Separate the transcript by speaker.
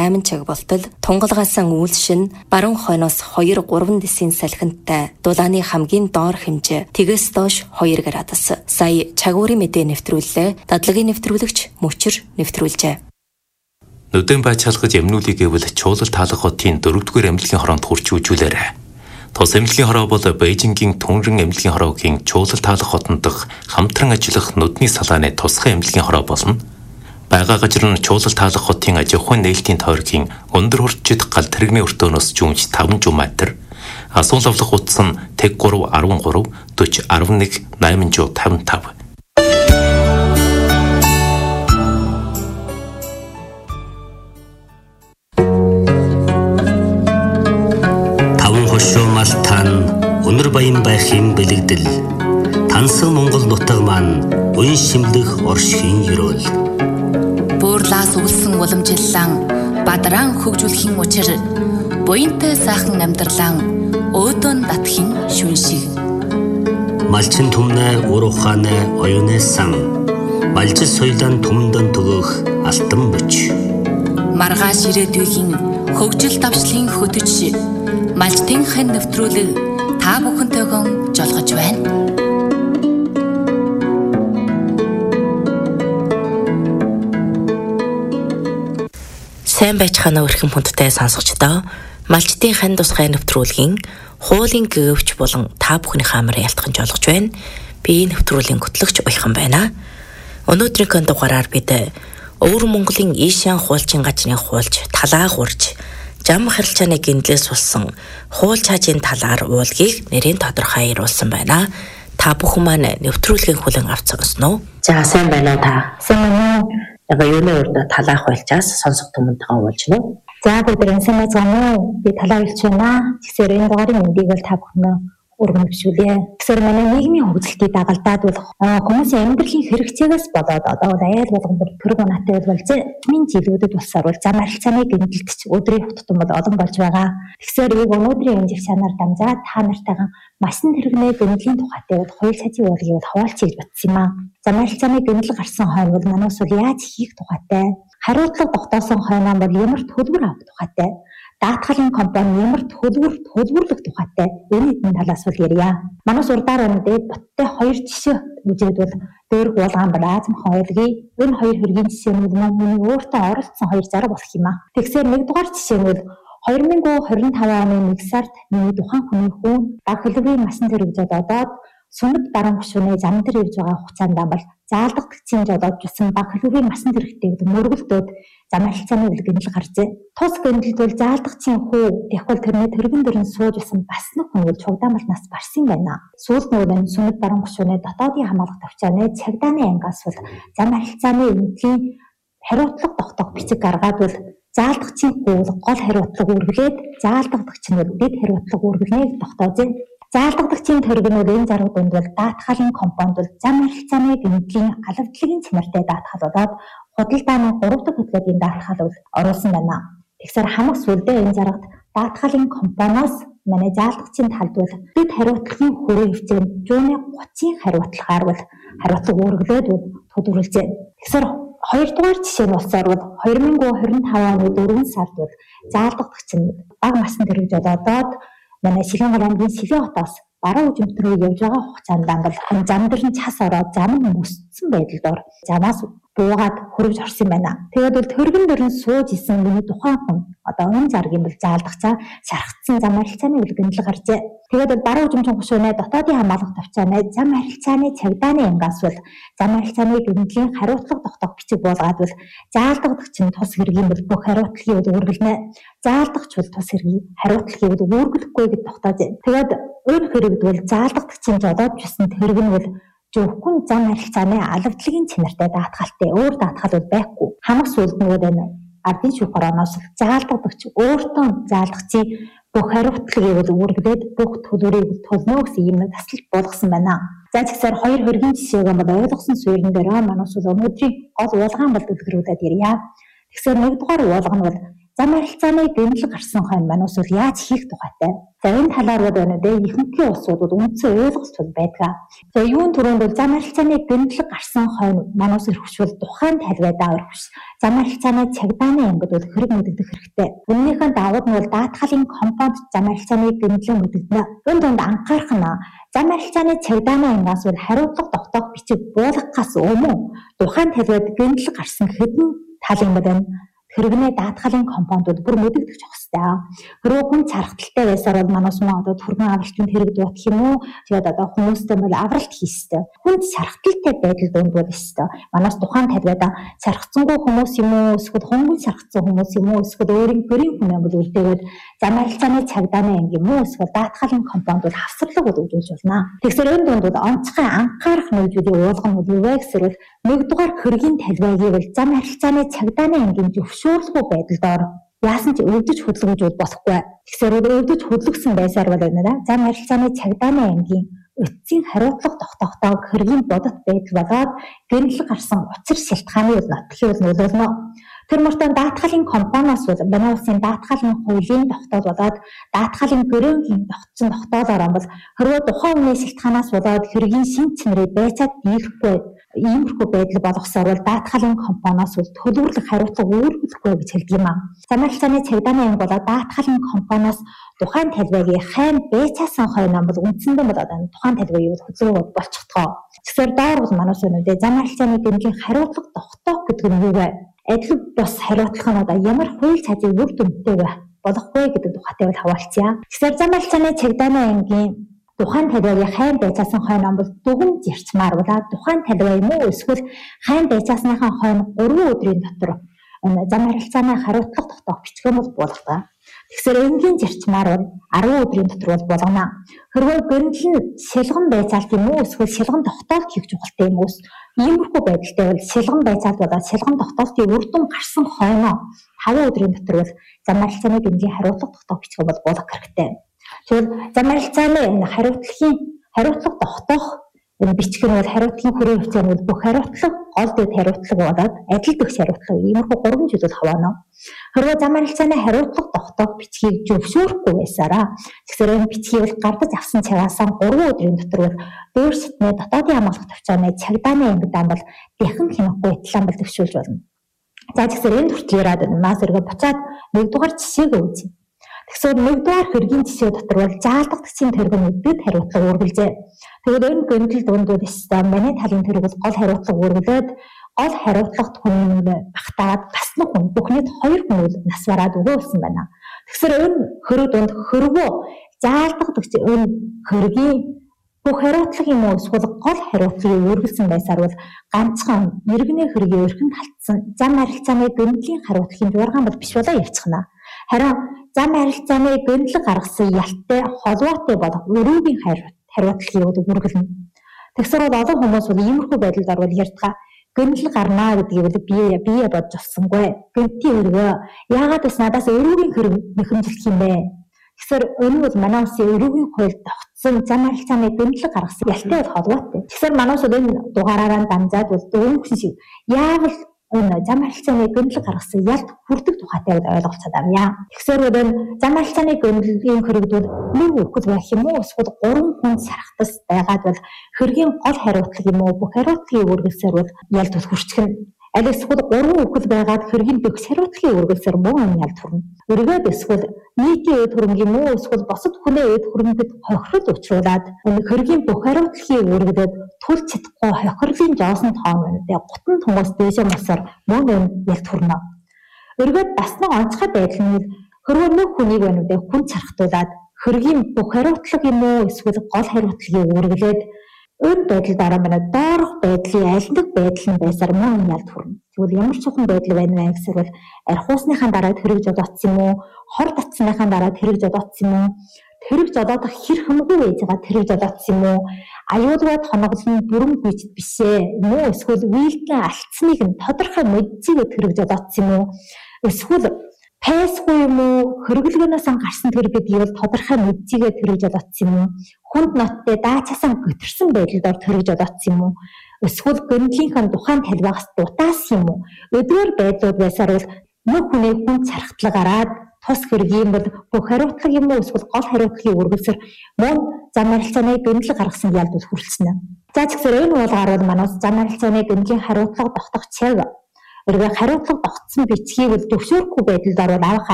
Speaker 1: 8 цаг болтол тунгалгаасан үйлшин баруун хойноос 2-3 десийн салхинтай дулааны хамгийн доор хэмжээ тэгээс доош 2 градус. Сая чагуурын мэдээ нэвтрүүллээ. Дадлагын нэвтрүүлэгч Мөчр нэвтрүүлжээ.
Speaker 2: Нүдэн байцаалгаж эмнүүлийг гэвэл чуулал таалах хотын 4-р эмнэлгийн хороонд хурч үжүүлээрэ. Тус эмнэлгийн хороо бол Бээжингийн Түнрэн эмнэлгийн хороогийн чуулал таалах хотод дах хамтран ажиллах нүдний салааны тусгай эмнэлгийн хороо болно. Бага газар нь чуулал таалах хотын аж ахуйн нээлтийн тойргийн өндөр хурцчид гал тэрэгний өртөөнөөс жүнж 5 метр, асуул авлах утас нь тэг 3 13 40 11 855. Өнөр баян байхын бэлэгдэл тансан Монгол нутаг маань үн шимлэх оршхийн ёроол
Speaker 3: буурлаас өвлсөн уламжиллан бадран хөгжүүлэхийн учир буянтай сайхан амьдралан өөдөн татхийн шүн шиг
Speaker 4: малчин түмнэ ур ухаанэ оюунэ сан малжис соёлын түмэндэн төгөх алтан мөч
Speaker 3: маргааш ирээдүйн хөгжил давшлын хөтөч малчтын хэн нэвтрүүлэг та бүхэнтэйгэн жолгож байна.
Speaker 5: Сайн байцгаана өрхөн хүндтэй сонсогчдоо. Малчтын хэн тусгай нэвтрүүлгийн хуулийн гэвч болон та бүхний хамаар ялтхан жолгож байна. Би нэвтрүүлгийн хөтлөгч Уйхан байна. Өнөөдрийн дугаараар бид Өвөр Монголын Ийшан хуульчин газрын хуульч талаа хурж зам харилцааны гиндлээс болсон хууль цаажийн талаар уулгийг нэрийн тодорхойлуулсан байна. Та бүхэн маань нэвтрүүлгийн хүлээн авч сонсноо.
Speaker 6: За сайн байна уу та? Сайн байна уу? Яг юуны урд талаа хуульчаас сонсох түмэнтэйгээ уулж байна уу?
Speaker 7: За бүгд сайн байна уу? Би талаа хуульч байна. Тэгэхээр энэ дугаарын мэндийг бол та бүхэн өргөнөвшүүлье. Тэгэхээр манай нийгмийн хөгжилтийг дагалдаад бол хүмүүсийн амьдралын хэрэгцээгээс болоод одоо аял болгон төрөг унаатай бол зэмийн жилүүдэд болсоор бол зам харилцааны гэмтэлтч өдрийн хутган бол олон болж байгаа. Тэгэхээр яг өнөөдрийн энэ чанаар дамжаад та нартайгаа масан тэрэгнээ гэмтлийн тухайтай бол хууль цаазын урлагийг бол хуваалцъя гэж батсан юм аа. Зам харилцааны гэмтэл гарсан хойно бол манайс бол яаж хийх тухайтай, хариуцлага тогтоосон хойно бол ямар төлбөр авах тухайтай, даатгалын компани ямар төлбөрлөх тухайтай энэ хэдэн талаас бол ярья. Манайс урдаар өнөдөө боттой 2 жишээ үзээд бол дөөрг уулгаан браазм хойлгий энэ 2 хэргийн жишээнүүд миний өөртөө оролцсон 2 зараг болох юм аа. Тэгэхээр нэг дугаар жишээ нь бол 2025 оны 1 сард миний тухайн хүний хүн баг хөлбөрийн масан зэрэг жолоодоод сүнэт баруун гүшүүний зам дээр явж байгаа хугацаанд бол заалдах гэрчийн жолоодж байсан баг хөлбөрийн масан зэрэгтэй мөргөлдөөд зам харилцааны гэмтэл гаржээ. Тус гэмтэлд бол заалдагчийн хүү тэгвэл тэрний тэрэгэн дөрөн сууж байсан бас нэг хүн бол чугдаамал нас барсан байна. Сүүлд нөгөө сүнэт баруун гүшүүний дотоодын хамгаалах төвчөөний цагдааны ангаас бол зам харилцааны гэмтлийн хариуцлага тогтоох бичиг гаргаад бол заалдагчийн хүү гол хариуцлага үргэлээд заалдагч нь дэд хариуцлага үргэлнэ тогтоожээ. Заалдагчийн тэрэг нь энэ заргууд бол даатгалын компанид бол зам харилцааны гэмтлийн алавдлагын чанартай даатгалуудад худалдааны 3 дахь хөтөлбөрийн даатгал бол оруулсан байна. Тэгэхээр хамаг сүлдээ энэ заргад даатгалын компаниас манай заалдагчийн талд бол дэд хариуцлагын хүрээ хэмжээнд жууны 30-ийн хариуцлагаар бол хариуцлага үргэлээд төлөвлөжээ. Тэгэхээр 2 дугаар жишээ нь болсоор бол 2025 оны 4 сард бол заалдагч нь баг масан тэрэг жолоодоод манай Шилэнгийн аймгийн Сэвэн хотоос баруун хөгжимт рүү явж байгаа хугацаанд бол зам дээр нь цас ороод зам нь мөссөн байдалд замаас буугаад хөрвж орсон байна. Тэгээд бол төргөн дөрөн сууж исэн миний тухайн хүн одоо энэ заргийн бол заалдагчаа шархацсан зам харилцааны гэмтэл гаржээ. Тэгээд бол баруун хөгжимчин гүшүүнээ дотоодын хамгаалах төвчөөний зам харилцааны цагдааны ангаас бол зам харилцааны гэмтлийн хариуцлага тогтоох бичиг буулгаад бол заалдагч нь тус хэргийн бол бүх хариуцлагыг үргэлнэ. Заалдагч бол тус хэргийн хариуцлагыг үргэлэхгүй гэж тогтоожээ. Тэгээд өөр хэрэгд бол заалдагчийн жолоодж байсан тэрэг нь бол зөвхөн зам харилцааны алавдлагын чанартай даатгалтай өөр даатгал бол байхгүй. Хамаг сүлд нөгөө энэ ардын шүүх орооноос заалдагч өөртөө заалдагчийн бүх хариуцлагыг үргэлээд бүх төлбөрийг төлнө гэсэн юм тасалж болгосон байна. За тэгэхээр 2 хэргийн жишээг бол ойлгосон суурин дээр манайс өнөөдрийн гол уулгаан бол дэлгэрүүлээд ярья. Тэгэхээр 1 дугаар уулга нь бол зам харилцааны гэмтэл гарсан хойно манайс яаж хийх тухайтай. За энэ талаар байна үү? Ихэнх улсуудад үндсэн ойлголт байдаг. За юун түрүүнд бол зам арилцааны гэмтлэг гарсан хойно манаас өргөшвөл тухайн талбайдаа өргөш. Зам арилцааны цагдааны ангид бол хэрэг мэдэгдэх хэрэгтэй. Үүнийхэн даваад нь бол даатгалын компонент зам арилцааны гэмтлэг мэдэгдэнэ. Энэ донд анхаарах нь зам арилцааны цагдааны ангаас бол хариуцлага тогтоох бичиг буулгахаас өмнө тухайн талбайд гэмтлэг гарсан хэдэн талын байна. Хэрэгний даатгалын компонентууд бүр мэдэгдэж явах хэрэгтэй. Хэрвээ хүн чархталтай байсаар бол манаас нь одоо түргэн авралтанд хэрэг дуутах юм уу? Тэгээд одоо хүмүүстэй бол авралт хийх хэрэгтэй. Хүнд чархталтай байдал дундвал ёстой. Манаас тухайн талбайда чархцсангүй хүмүүс юм уу? Эсвэл хөнгөн чархцсан хүмүүс юм уу? Эсвэл өөрийн гэрийн хүн юм бол үлдээгээд зам арилцааны цагдааны анги юм уу? Эсвэл даатгалын компонентууд хавсарлаг үзүүлж болно. Тэгсэр энэ дундууд онцгой анхаарах нөлөөний уулган нь юу вэ гэсэрвэл нэгдүгээр хэргийн талбайг бол зам арилцааны цагдааны ангийн зөвшөөрлгүй байдлаар яасан ч өвдөж хөдөлгөж болохгүй. Тэгэхээр өвдөж хөдөлгсөн байсаар бол энэ зам арилцааны цагдааны ангийн эцсийн хариуцлага тогтохдоо хэргийн бодит байдал болоод гэрэл гарсан учир шалтгааны нотолын нөлөөлнө. Тэр мөртөө даатгалын компаниас бол манай улсын даатгалын хуулийн тогтоол болоод даатгалын гэрээгийн тогтсон тогтоолоор бол хэрвээ тухайн үеийн шалтгаанаас болоод хэргийн шин чанарыг байцаад дийлэхгүй иймэрхүү байдал болгосоор бол даатгалын компаниас бол төлөвлөх хариуцлага үүргэхгүй гэж хэлдэг юм аа. Зам арилцааны цагдааны анги болоод даатгалын компаниас тухайн талбайгийн хайн байцаасан хойно бол үндсэндээ бол одоо тухайн талбайг хөдөлгөөн болчихдгоо. Тэгэхээр доор бол манайс үнэндээ зам арилцааны гэмтлийн хариуцлага тогтоох гэдэг нь юу вэ? Адил бас хариуцлага нь одоо ямар хууль цаазын үр дүнтэй болох вэ гэдэг тухайтай бол хаваалцъя. Тэгэхээр зам арилцааны цагдааны ангийн тухайн талбайгийн хайн байцаасан хойно бол дүгэн зарчмаар болоод тухайн талбай юм уу эсвэл хайн байцаасныхаа хойно 3 өдрийн дотор зам арилцааны хариуцлага тогтоох бичгэн бол буулгадаг. Тэгэхээр энгийн зарчмаар бол 10 өдрийн дотор бол болгоно. Хэрвээ гэрэл нь шилгэн байцаалт юм уу эсвэл шилгэн тогтоолт хийх чухалтай юм уу? Иймэрхүү байдалтай бол шилгэн байцаалт болоод шилгэн тогтоолтын үр дүн гарсан хойно 5 өдрийн дотор бол зам арилцааны гэмтлийн хариуцлага тогтоох бичгэн бол буулгах хэрэгтэй. Тэгэхээр зам арилцааны хариуцлага тогтоох бичгэн бол хариуцлагын хүрээ хэмжээнд бол бүх хариуцлага гол дэд хариуцлага болоод адил дэх хариуцлага иймэрхүү 3 зүйлд хаваана. Хэрвээ зам арилцааны хариуцлага тогтоох бичгийг зөвшөөрөхгүй байсараа тэгэхээр энэ бичгийг бол гардаж авсан цагаас 3 өдрийн дотор бол дөөр сэтний дотоодын хамгаалах төвчөөний цагдааны ангидаа бол дахин хянахгүй итлан бол төвшүүлж болно. За тэгэхээр энэ хүртэл яриад нас өргө буцаад нэгдүгээр жишээг үзье. Тэгэхээр нэгдүгээр хэргийн жишээ дотор бол заалдагдсан тэргүүнүүдэд хариуцлага үргэлжээ. Тэгээд энэ гэмтэл дундууд өстэй манай талын тэрэг бол гол хариуцлага үргэлээд гол хариуцлагт хүн багтаад бас нэг хүн бүхнийд 2 хүн нас бараад өгөөсөн байна. Тэгэхээр энэ хэрэг дунд хөрвөө заалдагдагч энэ хэргийн бүх хариуцлага юм уу эсвэл гол хариуцлагыг үргэлсэн байсаар бол ганцхан иргэний хэргийн өрхөнд халтсан зам арилцааны гэмтлийн хариуцлагын дургаан бол биш болоо явчихна. Харин зам арилцааны гэмтлэг гаргасан ялтай холбоотой болох өрөөгийн хариуцлагыг үргэлнэ. Тэгсээр бол олон хүмүүс бол иймэрхүү байдлаар бол ярьдгаа гэмтэл гарнаа гэдгийг бие бодж олсонгүй. Гэмтийн өргөө яагаад бас надаас өрөөгийн хэрэг нэхэмжлэх юм бэ? Тэгэхээр энэ бол манай улсын өрөөгийн хуульд тогтсон зам арилцааны гэмтэл гаргасан ялтай холбоотой. Тэгэхээр манай улсад энэ дугаараараа дамжаад бол дөрөвсөн шиг яавал энэ зам арилцааны гэмтэл гаргасан ялт хүрдэг тухайтай ойлголцоод авъя. Тэгэхээр энэ зам арилцааны гэмтлийн хэрэгдүүд нэг үхэл байх юм уу эсвэл 3 хүн сархтас байгаад бол хэргийн гол хариуцлага юм уу бүх хариуцлагыг үргэлсээр бол ялт хүрчихнэ. Аль эсвэл 3 үхэл байгаад хэргийн бүх хариуцлагыг үргэлсээр мөн энэ ялт хүрнэ. Өргөд эсвэл нийтийн эд хөрөнгө юм уу эсвэл босод хүнээ эд хөрөнгөд хохирол учруулад хэргийн бүх хариуцлагыг үргэлээд тул чадахгүй хохирлын жоосон тоонуудыг гутан тунгаас дээшээ мосоор мөн энэ ялт хүрнэ. Өргөд бас нэг онцгой байдал нь хэрвээ нэг хүнийг өнөдөө хүн чархтуулаад хэргийн бүх хариуцлага юм уу эсвэл гол хариуцлагыг үргэлээд энэ байдал дараа манай доорх байдлын аль нэг байдал нь байсаар мөн ялт хүрнэ. Тэгвэл ямар ч хүн байдал байна вэ гэсэр бол архиусныхаа дараа тэрэг жодоцсон юм уу? Хор татсныхаа дараа тэрэг жодоцсон юм уу? Тэрэг жодоодох хэр хэмгүй байж байгаа тэрэг жодоцсон юм уу? Аюулгүй тоноглол нь бүрэн гүйцэд бишээ. Мөн эсвэл үйлдэл алдсныг нь тодорхой мэдчихээ тэрэг жодоцсон юм уу? Эсвэл пайсгүй юм уу? Хөргөлгөнөөс гарсан тэрэг гэдгийг бол тодорхой мэдчихээ тэрэг жодоцсон юм уу? Хүнд ноттой даачаасан гүтэрсэн байдлаар тэрэг жодоцсон юм уу? Эсвэл гэмтлийнхэн тухайн талбайгаас дутаас юм уу? Өдрөөр байдлууд байсаар бол нэг хүний хүн цархтлаг гараад тус хэрэг юм бол бүх хариуцлага юм уу эсвэл гол хариуцлагын үргэлжлэр мөн зам харилцааны гэмтэл гаргасан ялдууд хүрэлцэнэ. За тэгэхээр энэ уулгаар бол манай зам харилцааны гэмтлийн хариуцлага тогтох цаг. Хэрвээ хариуцлага тогтсон бичгийг зөвшөөрөхгүй байдалд орвол авах